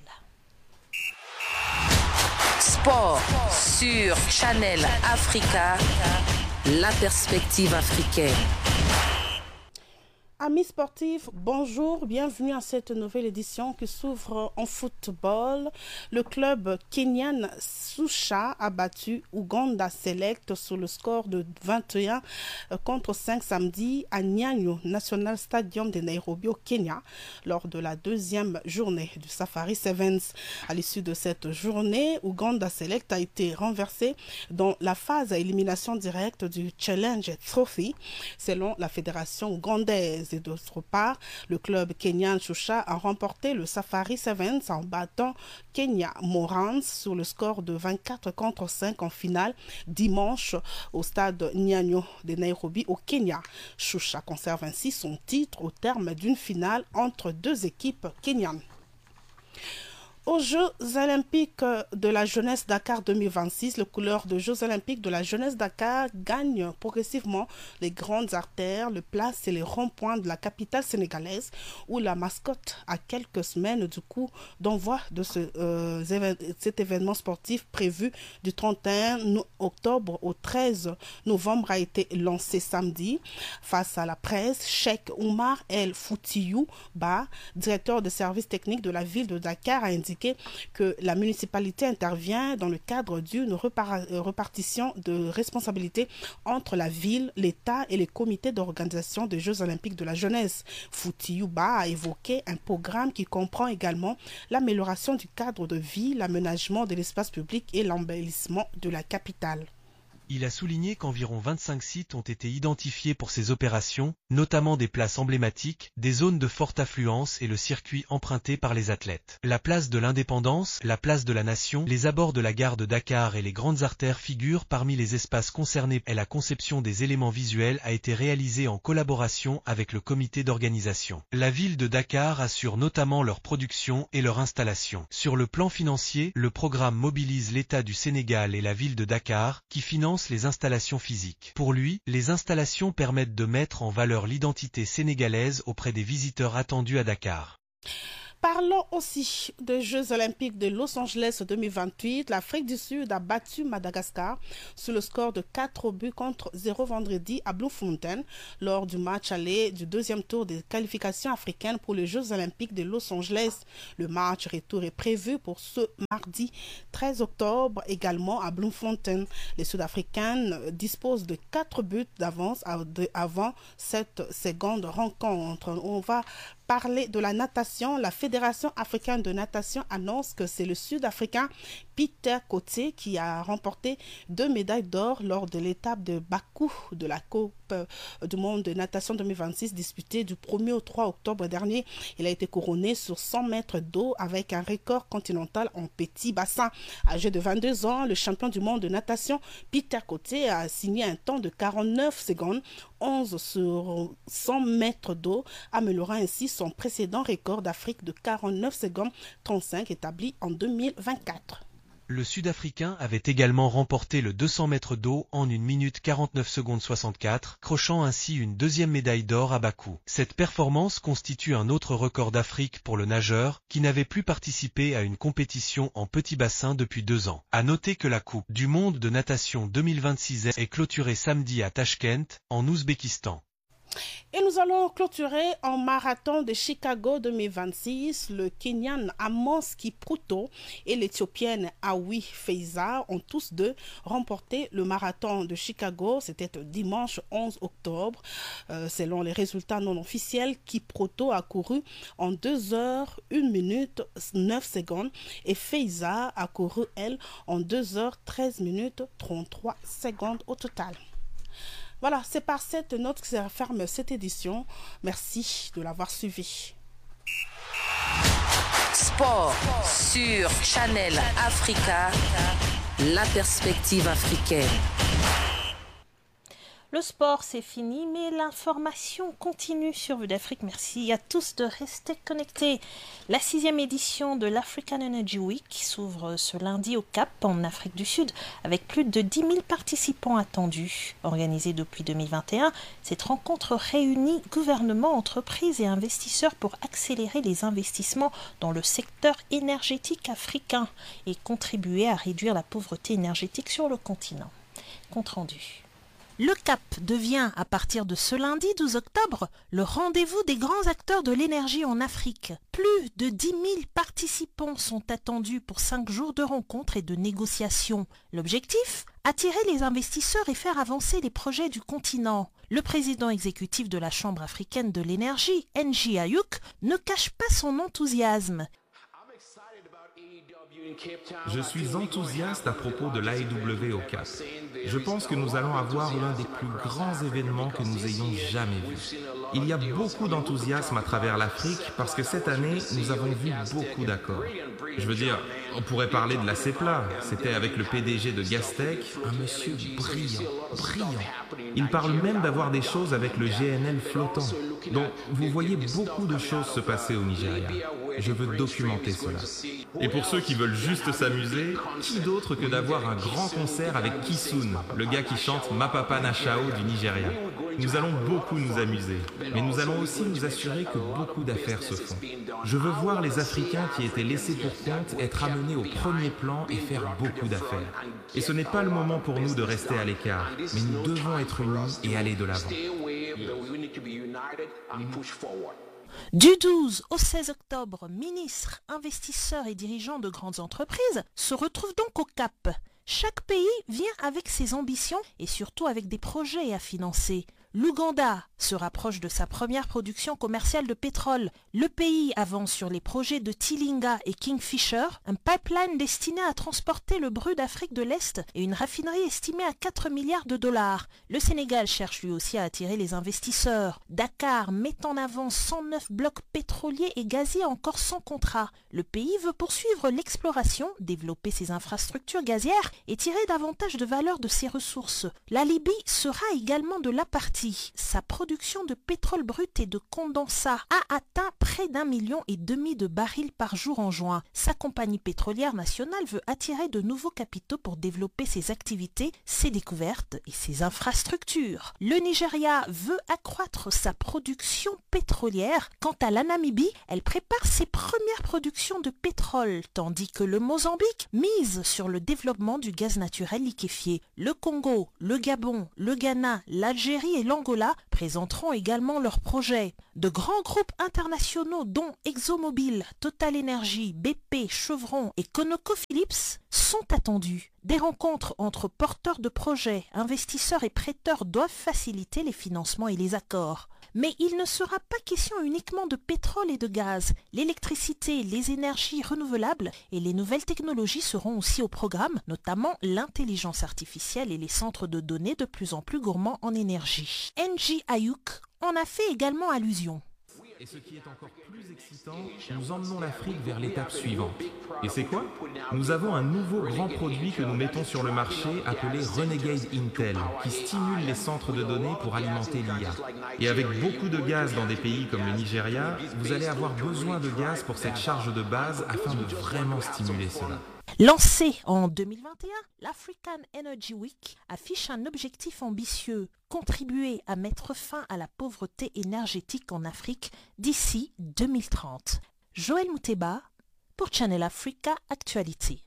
Sport sur Channel Africa, la perspective africaine. Amis sportifs, bonjour, bienvenue à cette nouvelle édition qui s'ouvre en football. Le club kenyan Shusha a battu Uganda Select sur le score de 21 contre 5 samedi à Nyayo National Stadium de Nairobi au Kenya lors de la deuxième journée du Safari Sevens. À l'issue de cette journée, Uganda Select a été renversé dans la phase à élimination directe du Challenge Trophy selon la fédération ougandaise. Et d'autre part, le club kenyan Shusha a remporté le Safari Sevens en battant Kenya Morans sur le score de 24 contre 5 en finale dimanche au stade Nyayo de Nairobi au Kenya. Shusha conserve ainsi son titre au terme d'une finale entre deux équipes kenyanes. Aux Jeux Olympiques de la Jeunesse Dakar 2026, le couleur de Jeux Olympiques de la Jeunesse Dakar gagne progressivement les grandes artères, les places et les ronds-points de la capitale sénégalaise, où la mascotte a quelques semaines du coup d'envoi de cet événement sportif prévu du 31 octobre au 13 novembre a été lancé samedi. Face à la presse, Cheikh Oumar El Foutiyou Ba, directeur de service technique de la ville de Dakar, a indiqué que la municipalité intervient dans le cadre d'une répartition de responsabilités entre la ville, l'État et les comités d'organisation des Jeux Olympiques de la jeunesse. Foutiyouba a évoqué un programme qui comprend également l'amélioration du cadre de vie, l'aménagement de l'espace public et l'embellissement de la capitale. Il a souligné qu'environ 25 sites ont été identifiés pour ces opérations, notamment des places emblématiques, des zones de forte affluence et le circuit emprunté par les athlètes. La place de l'Indépendance, la place de la Nation, les abords de la gare de Dakar et les grandes artères figurent parmi les espaces concernés et la conception des éléments visuels a été réalisée en collaboration avec le comité d'organisation. La ville de Dakar assure notamment leur production et leur installation. Sur le plan financier, le programme mobilise l'État du Sénégal et la ville de Dakar, qui financent les installations physiques. Pour lui, les installations permettent de mettre en valeur l'identité sénégalaise auprès des visiteurs attendus à Dakar. Parlons aussi des Jeux Olympiques de Los Angeles 2028. L'Afrique du Sud a battu Madagascar sur le score de 4-0 vendredi à Bloemfontein lors du match aller du deuxième tour des qualifications africaines pour les Jeux Olympiques de Los Angeles. Le match retour est prévu pour ce mardi 13 octobre également à Bloemfontein. Les Sud-Africains disposent de 4 buts d'avance avant cette seconde rencontre. On va parler de la natation. La Fédération africaine de natation annonce que c'est le Sud-Africain Peter Coetzee qui a remporté 2 médailles d'or lors de l'étape de Bakou de la Coupe du monde de natation 2026 disputée du 1er au 3 octobre dernier. Il a été couronné sur 100 mètres d'eau avec un record continental en petit bassin. Âgé de 22 ans, le champion du monde de natation Peter Coetzee a signé un temps de 49 secondes 11 sur 100 mètres d'eau, améliorant ainsi son précédent record d'Afrique de 49 secondes 35 établi en 2024. Le Sud-Africain avait également remporté le 200 mètres d'eau en 1 minute 49 secondes 64, crochant ainsi une deuxième médaille d'or à Bakou. Cette performance constitue un autre record d'Afrique pour le nageur, qui n'avait plus participé à une compétition en petit bassin depuis 2 ans. À noter que la Coupe du monde de natation 2026 est clôturée samedi à Tachkent, en Ouzbékistan. Et nous allons clôturer en marathon de Chicago 2026. Le Kenyan Amos Kipruto et l'Éthiopienne Awi Feiza ont tous deux remporté le marathon de Chicago. C'était dimanche 11 octobre. Selon les résultats non officiels, Kipruto a couru en 2 heures 1 minute 9 secondes et Feiza a couru, elle, en 2 heures 13 minutes 33 secondes au total. Voilà, c'est par cette note que se ferme cette édition. Merci de l'avoir suivi. Sport sur Channel Africa, la perspective africaine. Le sport, c'est fini, mais l'information continue sur Vue d'Afrique. Merci à tous de rester connectés. La 6e édition de l'African Energy Week s'ouvre ce lundi au Cap, en Afrique du Sud, avec plus de 10 000 participants attendus. Organisée depuis 2021, cette rencontre réunit gouvernements, entreprises et investisseurs pour accélérer les investissements dans le secteur énergétique africain et contribuer à réduire la pauvreté énergétique sur le continent. Compte rendu. Le Cap devient, à partir de ce lundi 12 octobre, le rendez-vous des grands acteurs de l'énergie en Afrique. Plus de 10 000 participants sont attendus pour 5 jours de rencontres et de négociations. L'objectif ? Attirer les investisseurs et faire avancer les projets du continent. Le président exécutif de la Chambre africaine de l'énergie, N'Ji Ayouk, ne cache pas son enthousiasme. Je suis enthousiaste à propos de l'AEW au Cap. Je pense que nous allons avoir l'un des plus grands événements que nous ayons jamais vu. Il y a beaucoup d'enthousiasme à travers l'Afrique parce que cette année, nous avons vu beaucoup d'accords. Je veux dire, on pourrait parler de la CEPLA. C'était avec le PDG de Gastec, un monsieur brillant. Il parle même d'avoir des choses avec le GNL flottant. Donc, vous voyez beaucoup de choses se passer au Nigeria. Je veux documenter cela. Et pour ceux qui veulent juste s'amuser, qui d'autre que d'avoir un grand concert avec Kisun, le gars qui chante Mapapa Nashao du Nigeria. Nous allons beaucoup nous amuser, mais nous allons aussi nous assurer que beaucoup d'affaires se font. Je veux voir les Africains qui étaient laissés pour compte être amenés au premier plan et faire beaucoup d'affaires. Et ce n'est pas le moment pour nous de rester à l'écart, mais nous devons être unis et aller de l'avant. Du 12 au 16 octobre, ministres, investisseurs et dirigeants de grandes entreprises se retrouvent donc au Cap. Chaque pays vient avec ses ambitions et surtout avec des projets à financer. L'Ouganda se rapproche de sa première production commerciale de pétrole. Le pays avance sur les projets de Tilinga et Kingfisher, un pipeline destiné à transporter le brut d'Afrique de l'Est et une raffinerie estimée à 4 milliards de dollars. Le Sénégal cherche lui aussi à attirer les investisseurs. Dakar met en avant 109 blocs pétroliers et gaziers encore sans contrat. Le pays veut poursuivre l'exploration, développer ses infrastructures gazières et tirer davantage de valeur de ses ressources. La Libye sera également de la partie. Sa production de pétrole brut et de condensat a atteint près d'1,5 million de barils par jour en juin. Sa compagnie pétrolière nationale veut attirer de nouveaux capitaux pour développer ses activités, ses découvertes et ses infrastructures. Le Nigeria veut accroître sa production pétrolière. Quant à la Namibie, elle prépare ses premières productions de pétrole, tandis que le Mozambique mise sur le développement du gaz naturel liquéfié. Le Congo, le Gabon, le Ghana, l'Algérie et l'Angola présenteront également leurs projets. De grands groupes internationaux dont ExxonMobil, Total Energy, BP, Chevron et ConocoPhillips sont attendus. Des rencontres entre porteurs de projets, investisseurs et prêteurs doivent faciliter les financements et les accords. Mais il ne sera pas question uniquement de pétrole et de gaz. L'électricité, les énergies renouvelables et les nouvelles technologies seront aussi au programme, notamment l'intelligence artificielle et les centres de données de plus en plus gourmands en énergie. NG Ayuk en a fait également allusion. Et ce qui est encore plus excitant, nous emmenons l'Afrique vers l'étape suivante. Et c'est quoi? Nous avons un nouveau grand produit que nous mettons sur le marché appelé Renegade Intel, qui stimule les centres de données pour alimenter l'IA. Et avec beaucoup de gaz dans des pays comme le Nigeria, vous allez avoir besoin de gaz pour cette charge de base afin de vraiment stimuler cela. Lancé en 2021, l'African Energy Week affiche un objectif ambitieux, contribuer à mettre fin à la pauvreté énergétique en Afrique d'ici 2030. Joël Mouteba pour Channel Africa Actualité.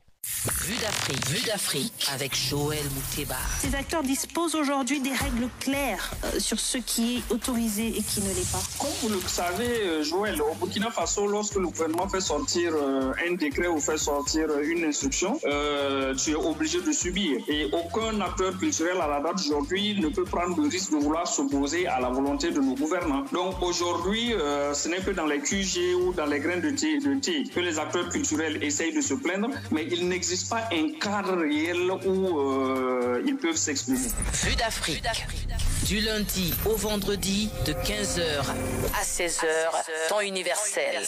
Vue d'Afrique avec Joël Mouteba. Ces acteurs disposent aujourd'hui des règles claires sur ce qui est autorisé et qui ne l'est pas. Comme vous le savez, Joël, au Burkina Faso, lorsque le gouvernement fait sortir un décret ou fait sortir une instruction, tu es obligé de subir. Et aucun acteur culturel à la date d'aujourd'hui ne peut prendre le risque de vouloir s'opposer à la volonté de nos gouvernants. Donc aujourd'hui, ce n'est que dans les QG ou dans les graines de thé que les acteurs culturels essayent de se plaindre, mais il n'existe pas un cadre réel où ils peuvent s'exprimer. Vue d'Afrique, du lundi au vendredi de 15h à 16h, temps universel.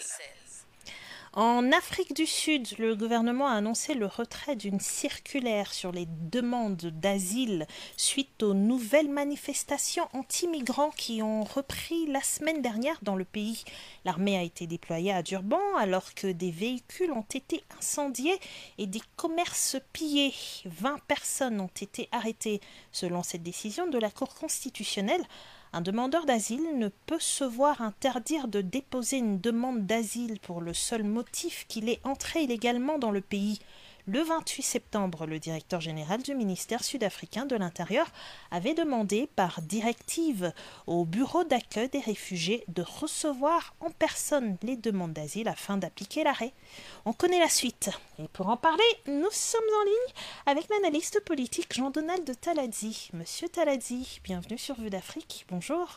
En Afrique du Sud, le gouvernement a annoncé le retrait d'une circulaire sur les demandes d'asile suite aux nouvelles manifestations anti-migrants qui ont repris la semaine dernière dans le pays. L'armée a été déployée à Durban alors que des véhicules ont été incendiés et des commerces pillés. 20 personnes ont été arrêtées. Selon cette décision de la Cour constitutionnelle, un demandeur d'asile ne peut se voir interdire de déposer une demande d'asile pour le seul motif qu'il est entré illégalement dans le pays. Le 28 septembre, le directeur général du ministère sud-africain de l'Intérieur avait demandé par directive au bureau d'accueil des réfugiés de recevoir en personne les demandes d'asile afin d'appliquer l'arrêt. On connaît la suite. Et pour en parler, nous sommes en ligne avec l'analyste politique Jean-Donald Taladzi. Monsieur Taladzi, bienvenue sur Vue d'Afrique. Bonjour.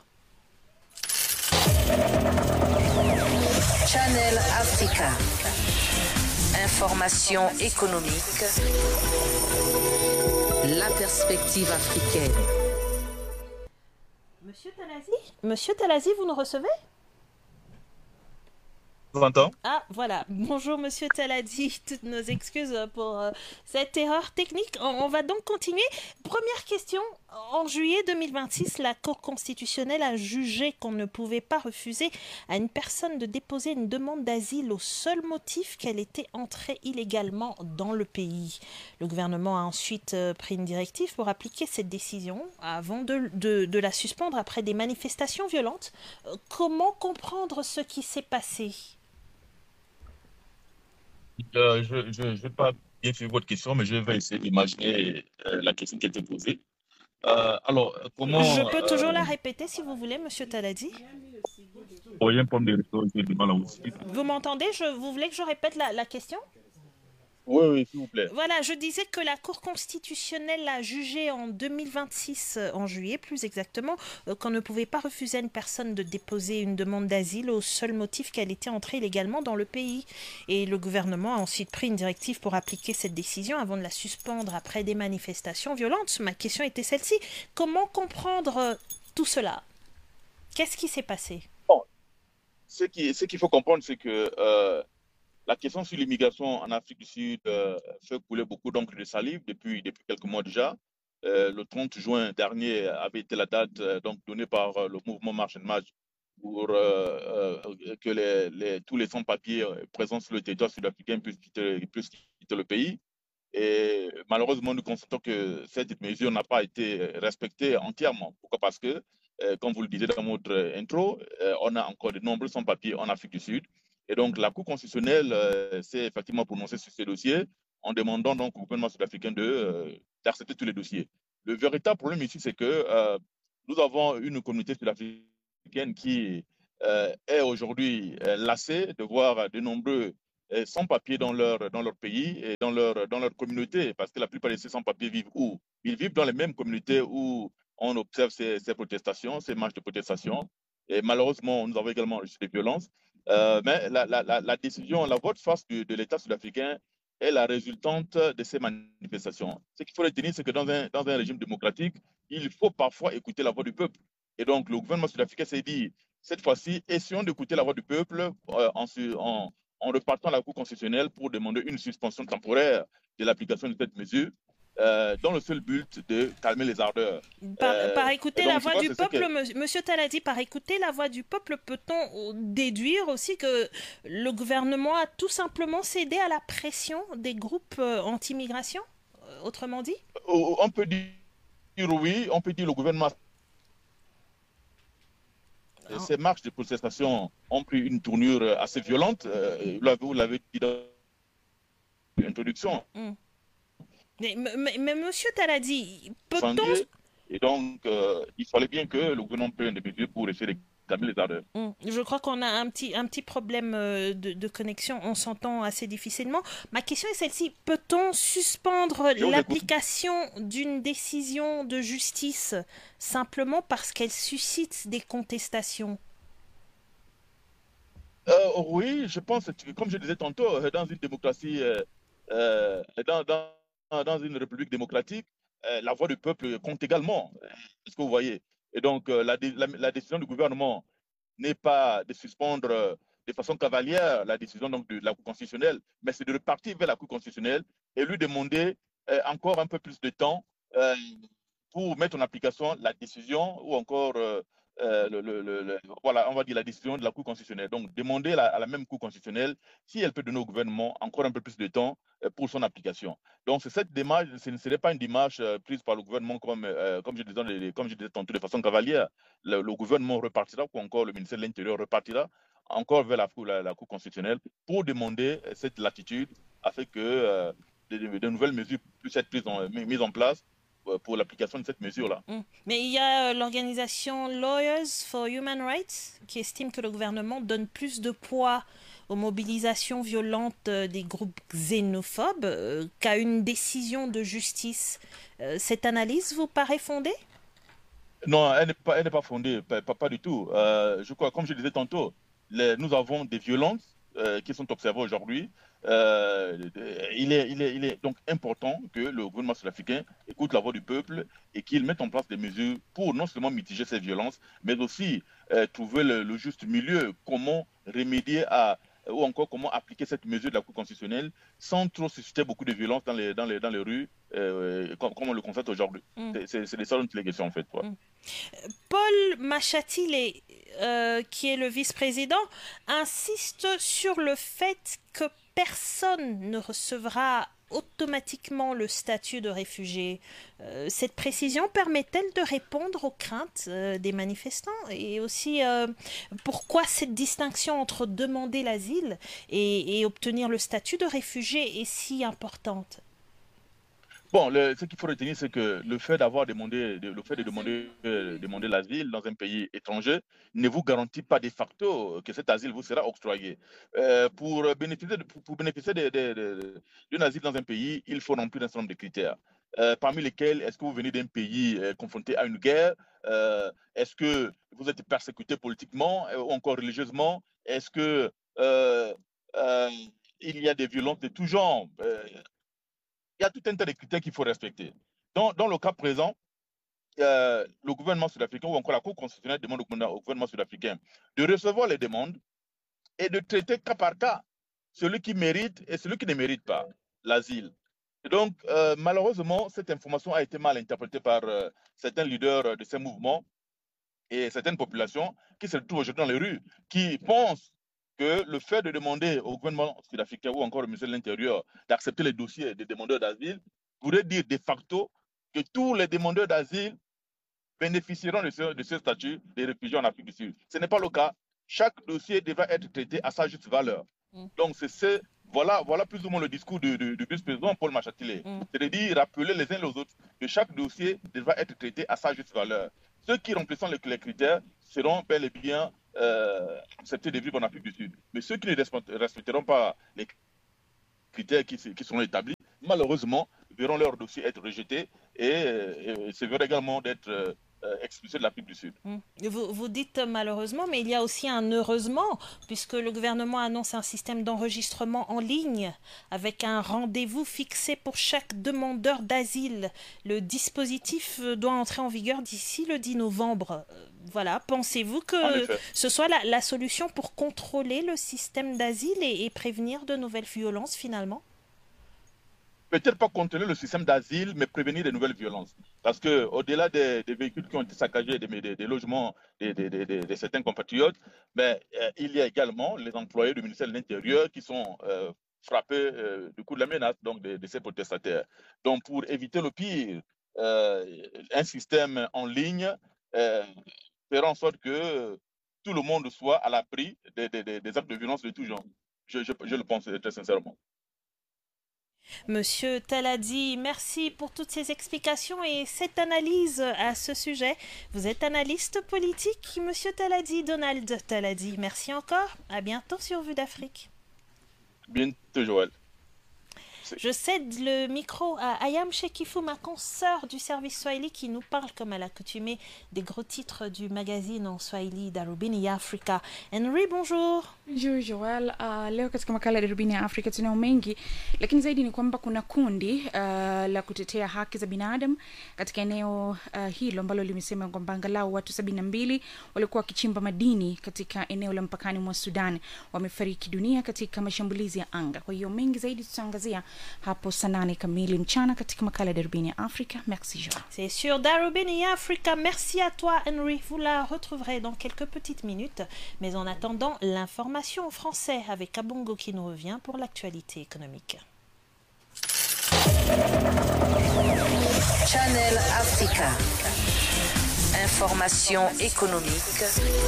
Channel Africa. Information économique. La perspective africaine. Monsieur Taladzi, vous nous recevez? Ah, voilà. Bonjour, Monsieur Taladzi. Toutes nos excuses pour cette erreur technique. On va donc continuer. Première question. En juillet 2026, la Cour constitutionnelle a jugé qu'on ne pouvait pas refuser à une personne de déposer une demande d'asile au seul motif qu'elle était entrée illégalement dans le pays. Le gouvernement a ensuite pris une directive pour appliquer cette décision avant de la suspendre après des manifestations violentes. Comment comprendre ce qui s'est passé ? Je ne vais pas bien faire votre question, mais je vais essayer d'imaginer la question qui a été posée. Comment... Je peux toujours la répéter si vous voulez, Monsieur Taladzi. Il y a un problème de réseau, j'ai du mal à aussi. Vous m'entendez? Vous voulez que je répète la question? Oui, s'il vous plaît. Voilà, je disais que la Cour constitutionnelle a jugé en 2026, en juillet plus exactement, qu'on ne pouvait pas refuser à une personne de déposer une demande d'asile au seul motif qu'elle était entrée illégalement dans le pays. Et le gouvernement a ensuite pris une directive pour appliquer cette décision avant de la suspendre après des manifestations violentes. Ma question était celle-ci. Comment comprendre tout cela? Qu'est-ce qui s'est passé? Bon, ce qu'il faut comprendre, c'est que la question sur l'immigration en Afrique du Sud fait couler beaucoup d'encre de salive depuis quelques mois déjà. Le 30 juin dernier avait été la date donnée par le mouvement Marche and March pour que tous les sans-papiers présents sur le territoire sud-africain puissent quitter le pays. Et malheureusement, nous constatons que cette mesure n'a pas été respectée entièrement. Pourquoi? Parce que, comme vous le disiez dans votre intro, on a encore de nombreux sans-papiers en Afrique du Sud. Et donc, la Cour constitutionnelle s'est effectivement prononcée sur ces dossiers en demandant donc au gouvernement sud-africain d'accepter tous les dossiers. Le véritable problème ici, c'est que nous avons une communauté sud-africaine qui est aujourd'hui lassée de voir de nombreux sans-papiers dans leur pays et dans leur communauté, parce que la plupart de ces sans-papiers vivent où? Ils vivent dans les mêmes communautés où on observe ces protestations, ces marches de protestation. Et malheureusement, nous avons également reçu des violences. Mais la décision, la volte-face de l'État sud-africain est la résultante de ces manifestations. Ce qu'il faut retenir, c'est que dans un régime démocratique, il faut parfois écouter la voix du peuple. Et donc, le gouvernement sud-africain s'est dit, cette fois-ci, essayons d'écouter la voix du peuple en repartant à la Cour constitutionnelle pour demander une suspension temporaire de l'application de cette mesure. Dans le seul but de calmer les ardeurs. Par écouter la voix du peuple, Monsieur Taladi, par écouter la voix du peuple, peut-on déduire aussi que le gouvernement a tout simplement cédé à la pression des groupes anti-migration, autrement dit? On peut dire oui, on peut dire le gouvernement. Ces marches de protestation ont pris une tournure assez violente, vous l'avez dit dans l'introduction. Mais Monsieur Taladi, peut-on... Et donc, il fallait bien que le gouvernement prenne des mesures pour essayer de calmer les ardeurs. Je crois qu'on a un petit problème de connexion, on s'entend assez difficilement. Ma question est celle-ci, peut-on suspendre l'application d'une décision de justice simplement parce qu'elle suscite des contestations? Oui, je pense, comme je disais tantôt, dans une démocratie, dans une république démocratique, la voix du peuple compte également. Est-ce que vous voyez? Et donc, la décision du gouvernement n'est pas de suspendre de façon cavalière la décision donc, de la Cour constitutionnelle, mais c'est de repartir vers la Cour constitutionnelle et lui demander encore un peu plus de temps pour mettre en application la décision ou encore voilà, on va dire la décision de la Cour constitutionnelle. Donc, demander à la même Cour constitutionnelle si elle peut donner au gouvernement encore un peu plus de temps pour son application. Donc, cette démarche, ce ne serait pas une démarche prise par le gouvernement comme je disais tantôt, de façon cavalière. Le gouvernement repartira, ou encore le ministère de l'Intérieur repartira encore vers la Cour constitutionnelle pour demander cette latitude afin que de nouvelles mesures puissent être mises en place pour l'application de cette mesure-là. Mais il y a l'organisation Lawyers for Human Rights qui estime que le gouvernement donne plus de poids aux mobilisations violentes des groupes xénophobes qu'à une décision de justice. Cette analyse vous paraît fondée? Non, elle n'est pas fondée, pas du tout. Je crois, comme je disais tantôt, nous avons des violences qui sont observées aujourd'hui. Il est donc important que le gouvernement sud-africain écoute la voix du peuple et qu'il mette en place des mesures pour non seulement mitiger ces violences, mais aussi trouver le juste milieu, comment remédier ou encore comment appliquer cette mesure de la Cour constitutionnelle sans trop susciter beaucoup de violence dans les rues, comme on le constate aujourd'hui. C'est de ça dont il est question en fait. Paul Mashatile, qui est le vice-président, insiste sur le fait que personne ne recevra automatiquement le statut de réfugié. Cette précision permet-elle de répondre aux craintes des manifestants? Et aussi, pourquoi cette distinction entre demander l'asile et obtenir le statut de réfugié est si importante? Bon, ce qu'il faut retenir, c'est que le fait de demander l'asile dans un pays étranger ne vous garantit pas de facto que cet asile vous sera octroyé. Pour bénéficier d'un asile dans un pays, il faut remplir un certain nombre de critères. Parmi lesquels, est-ce que vous venez d'un pays confronté à une guerre? Est-ce que vous êtes persécuté politiquement ou encore religieusement? Est-ce que il y a des violences de tout genre? Il y a tout un tas de critères qu'il faut respecter. Dans le cas présent, le gouvernement sud-africain ou encore la Cour constitutionnelle demande au gouvernement sud-africain de recevoir les demandes et de traiter cas par cas celui qui mérite et celui qui ne mérite pas l'asile. Et donc, malheureusement, cette information a été mal interprétée par certains leaders de ces mouvements et certaines populations qui se retrouvent aujourd'hui dans les rues, qui pensent que le fait de demander au gouvernement sud-africain ou encore au ministère de l'Intérieur d'accepter les dossiers des demandeurs d'asile voudrait dire de facto que tous les demandeurs d'asile bénéficieront de ce statut des réfugiés en Afrique du Sud. Ce n'est pas le cas. Chaque dossier devra être traité à sa juste valeur. Donc, voilà plus ou moins le discours du vice-président Paul Machatilé. C'est-à-dire rappeler les uns les autres que chaque dossier devra être traité à sa juste valeur. Ceux qui remplissant les critères seront bel et bien acceptés de vivre en Afrique du Sud. Mais ceux qui ne respecteront pas les critères qui sont établis, malheureusement, verront leur dossier être rejeté et se verront également d'être expulsés de l'Afrique du Sud. Vous dites malheureusement, mais il y a aussi un heureusement, puisque le gouvernement annonce un système d'enregistrement en ligne avec un rendez-vous fixé pour chaque demandeur d'asile. Le dispositif doit entrer en vigueur d'ici le 10 novembre. Voilà, pensez-vous que ce soit la solution pour contrôler le système d'asile et prévenir de nouvelles violences finalement? Peut-être pas contrôler le système d'asile, mais prévenir de nouvelles violences. Parce qu'au-delà des véhicules qui ont été saccagés, des logements de certains compatriotes, il y a également les employés du ministère de l'Intérieur qui sont frappés du coup de la menace donc, de ces protestataires. Donc pour éviter le pire, un système en ligne fera en sorte que tout le monde soit à l'abri des actes de violence de tout genre. Je le pense très sincèrement. Monsieur Taladi, merci pour toutes ces explications et cette analyse à ce sujet. Vous êtes analyste politique, Monsieur Taladi, Donald Taladi. Merci encore. À bientôt sur Vue d'Afrique. Bientôt, Joël. Je cède le micro à Ayam Shekifou, ma consoeur du service Swahili, qui nous parle, comme à l'accoutumée, des gros titres du magazine en Swahili Darubini ya Afrika. Henry, bonjour. Bonjour Joel. Leo katika makala ya Darubini ya Afrika tunao mengi, lakini zaidi ni kwamba kuna kundi la kutetea haki za binadamu katika eneo hilo ambalo limesema kwamba angalau watu 72 walikuwa wakichimba madini katika eneo la mpakani mwa Sudan wamefariki dunia katika mashambulizi ya anga. Kwa hiyo mengi zaidi tutaangazia hapo saa 8 kamili mchana katika makala Darubini ya Afrika. Merci Joël. C'est sur Darubini ya Afrika. Merci à toi Henry. Vous la retrouverez dans quelques petites minutes. Mais en attendant, l'information en français avec Abongo qui nous revient pour l'actualité économique. Channel Africa. Information économique.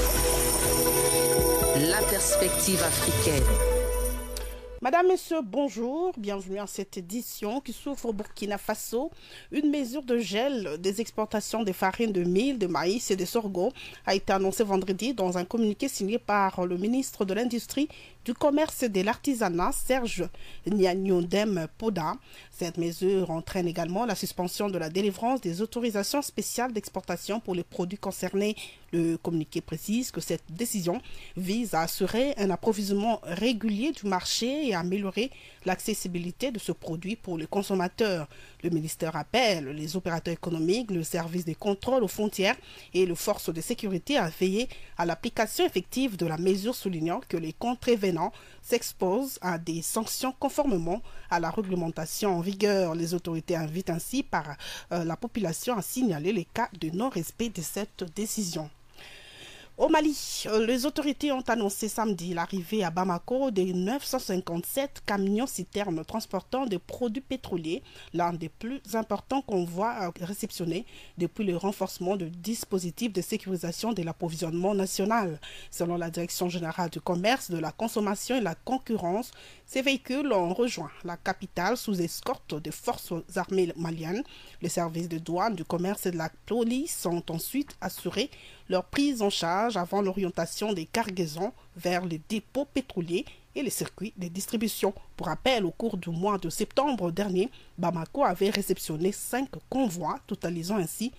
La perspective africaine. Madame, Messieurs, bonjour. Bienvenue à cette édition qui s'ouvre au Burkina Faso. Une mesure de gel des exportations de farines de mil, de maïs et de sorgho a été annoncée vendredi dans un communiqué signé par le ministre de l'Industrie, du Commerce et de l'Artisanat, Serge Nyanyondem Poda. Cette mesure entraîne également la suspension de la délivrance des autorisations spéciales d'exportation pour les produits concernés. Le communiqué précise que cette décision vise à assurer un approvisionnement régulier du marché et à améliorer l'accessibilité de ce produit pour les consommateurs. Le ministère appelle les opérateurs économiques, le service de contrôle aux frontières et les forces de sécurité à veiller à l'application effective de la mesure, soulignant que les contrevenants s'exposent à des sanctions conformément à la réglementation en vigueur. Les autorités invitent ainsi par la population à signaler les cas de non-respect de cette décision. Au Mali, les autorités ont annoncé samedi l'arrivée à Bamako de 957 camions-citernes transportant des produits pétroliers, l'un des plus importants convois réceptionnés depuis le renforcement du dispositif de sécurisation de l'approvisionnement national. Selon la Direction générale du commerce, de la consommation et de la concurrence, ces véhicules ont rejoint la capitale sous escorte des forces armées maliennes. Les services de douane, du commerce et de la police ont ensuite assuré leur prise en charge avant l'orientation des cargaisons vers les dépôts pétroliers et les circuits de distribution. Pour rappel, au cours du mois de septembre dernier, Bamako avait réceptionné 5 convois, totalisant ainsi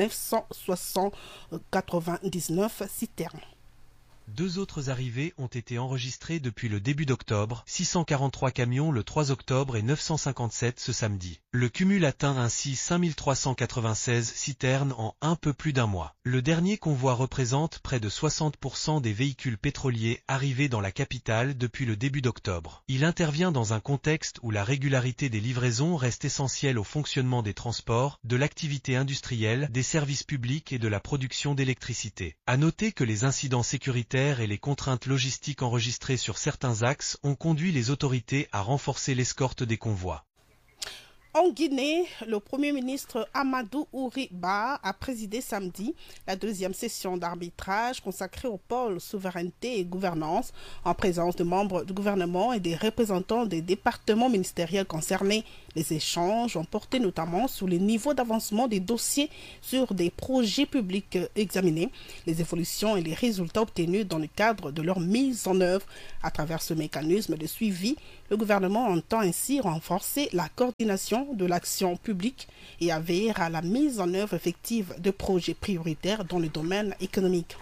999 citernes. 2 autres arrivées ont été enregistrées depuis le début d'octobre, 643 camions le 3 octobre et 957 ce samedi. Le cumul atteint ainsi 5396 citernes en un peu plus d'un mois. Le dernier convoi représente près de 60% des véhicules pétroliers arrivés dans la capitale depuis le début d'octobre. Il intervient dans un contexte où la régularité des livraisons reste essentielle au fonctionnement des transports, de l'activité industrielle, des services publics et de la production d'électricité. À noter que les incidents sécuritaires et les contraintes logistiques enregistrées sur certains axes ont conduit les autorités à renforcer l'escorte des convois. En Guinée, le Premier ministre Amadou Ouri Ba a présidé samedi la 2e session d'arbitrage consacrée au pôle souveraineté et gouvernance en présence de membres du gouvernement et des représentants des départements ministériels concernés. Les échanges ont porté notamment sur les niveaux d'avancement des dossiers sur des projets publics examinés, les évolutions et les résultats obtenus dans le cadre de leur mise en œuvre. À travers ce mécanisme de suivi, le gouvernement entend ainsi renforcer la coordination de l'action publique et à veiller à la mise en œuvre effective de projets prioritaires dans le domaine économique.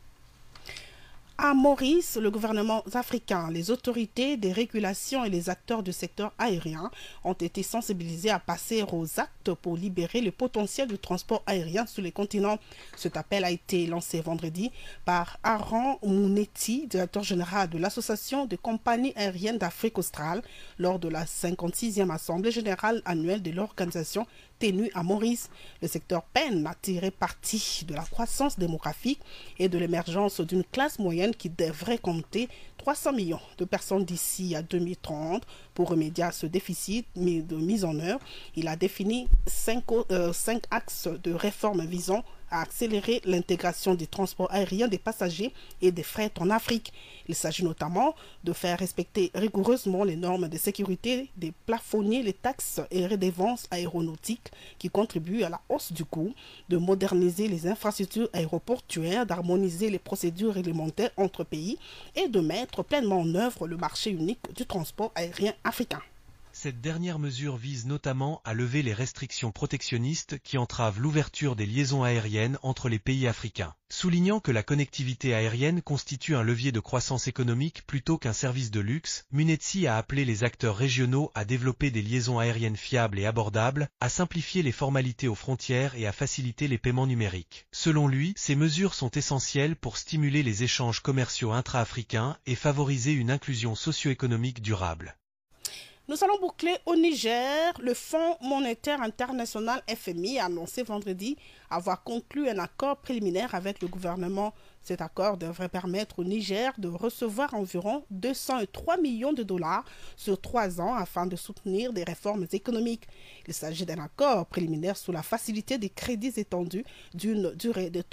À Maurice, le gouvernement africain, les autorités des régulations et les acteurs du secteur aérien ont été sensibilisés à passer aux actes pour libérer le potentiel du transport aérien sur les continents. Cet appel a été lancé vendredi par Aaron Mounetti, directeur général de l'Association des compagnies aériennes d'Afrique australe, lors de la 56e Assemblée générale annuelle de l'organisation tenue à Maurice. Le secteur peine à tirer parti de la croissance démographique et de l'émergence d'une classe moyenne qui devrait compter 300 millions de personnes d'ici à 2030. Pour remédier à ce déficit de mise en œuvre, il a défini 5 axes de réforme visant à accélérer l'intégration des transports aériens des passagers et des fret en Afrique. Il s'agit notamment de faire respecter rigoureusement les normes de sécurité, de plafonner les taxes et redevances aéronautiques qui contribuent à la hausse du coût, de moderniser les infrastructures aéroportuaires, d'harmoniser les procédures réglementaires entre pays et de mettre pleinement en œuvre le marché unique du transport aérien africain. Cette dernière mesure vise notamment à lever les restrictions protectionnistes qui entravent l'ouverture des liaisons aériennes entre les pays africains. Soulignant que la connectivité aérienne constitue un levier de croissance économique plutôt qu'un service de luxe, Munetsi a appelé les acteurs régionaux à développer des liaisons aériennes fiables et abordables, à simplifier les formalités aux frontières et à faciliter les paiements numériques. Selon lui, ces mesures sont essentielles pour stimuler les échanges commerciaux intra-africains et favoriser une inclusion socio-économique durable. Nous allons boucler au Niger. Le Fonds monétaire international FMI a annoncé vendredi avoir conclu un accord préliminaire avec le gouvernement. Cet accord devrait permettre au Niger de recevoir environ 203 millions de dollars sur 3 ans afin de soutenir des réformes économiques. Il s'agit d'un accord préliminaire sous la facilité des crédits étendus d'une durée de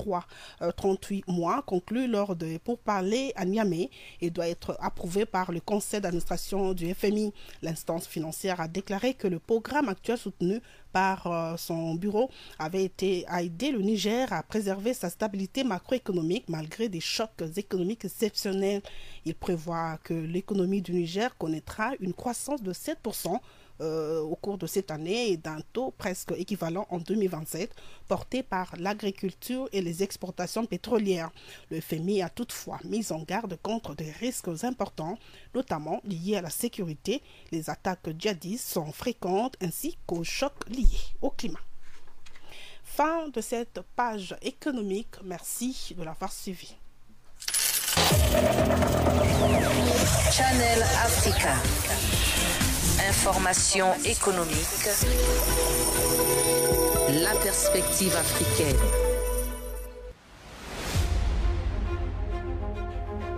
38 mois conclu lors de pourparlers à Niamey et doit être approuvé par le conseil d'administration du FMI. L'instance financière a déclaré que le programme actuel soutenu par son bureau avait aidé le Niger à préserver sa stabilité macroéconomique malgré des chocs économiques exceptionnels. Il prévoit que l'économie du Niger connaîtra une croissance de 7% au cours de cette année et d'un taux presque équivalent en 2027, porté par l'agriculture et les exportations pétrolières. Le FMI a toutefois mis en garde contre des risques importants, notamment liés à la sécurité. Les attaques djihadistes sont fréquentes ainsi qu'aux chocs liés au climat. Fin de cette page économique. Merci de l'avoir suivi. Channel Africa. Information économique. La perspective africaine.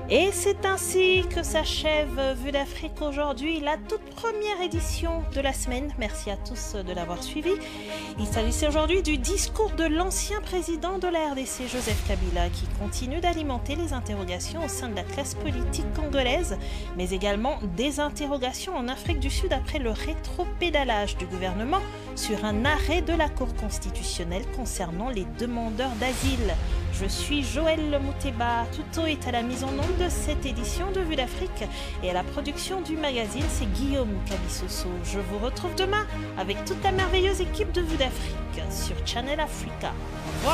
Et c'est ainsi que s'achève Vue d'Afrique aujourd'hui, la toute première édition de la semaine. Merci à tous de l'avoir suivi. Il s'agissait aujourd'hui du discours de l'ancien président de la RDC, Joseph Kabila, qui continue d'alimenter les interrogations au sein de la classe politique congolaise, mais également des interrogations en Afrique du Sud après le rétropédalage du gouvernement sur un arrêt de la Cour constitutionnelle concernant les demandeurs d'asile. Je suis Joël Mouteba. Tuto est à la mise en onde de cette édition de Vue d'Afrique et à la production du magazine, c'est Guillaume Kabissoso. Je vous retrouve demain avec toute la merveilleuse équipe de Vue d'Afrique sur Channel Africa. Au revoir.